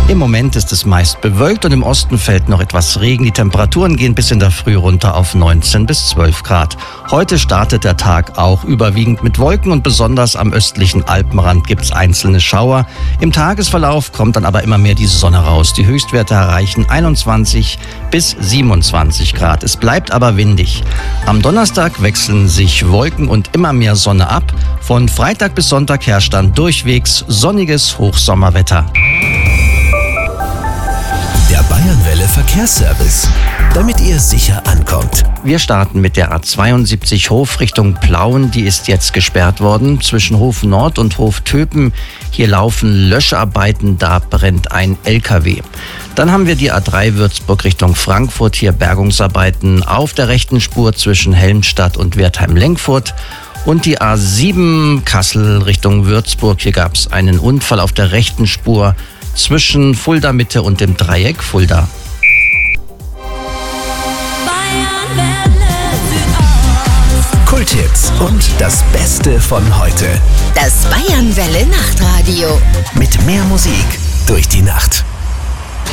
Im Moment ist es meist bewölkt und im Osten fällt noch etwas Regen. Die Temperaturen gehen bis in der Früh runter auf 19 bis 12 Grad. Heute startet der Tag auch überwiegend mit Wolken und besonders am östlichen Alpenrand gibt es einzelne Schauer. Im Tagesverlauf kommt dann aber immer mehr die Sonne raus. Die Höchstwerte erreichen 21 bis 27 Grad. Es bleibt aber windig. Am Donnerstag wechseln sich Wolken und immer mehr Sonne ab. Von Freitag bis Sonntag herrscht dann durchwegs sonniges Hochsommerwetter. Der Bayernwelle Verkehrsservice, damit ihr sicher ankommt. Wir starten mit der A72 Hof Richtung Plauen. Die ist jetzt gesperrt worden zwischen Hof Nord und Hof Töpen. Hier laufen Löscharbeiten, da brennt ein LKW. Dann haben wir die A3 Würzburg Richtung Frankfurt. Hier Bergungsarbeiten auf der rechten Spur zwischen Helmstadt und Wertheim-Lenkfurt. Und die A7 Kassel Richtung Würzburg. Hier gab es einen Unfall auf der rechten Spur zwischen Fulda Mitte und dem Dreieck Fulda. Kulthits und das Beste von heute. Das Bayernwelle Nachtradio. Mit mehr Musik durch die Nacht.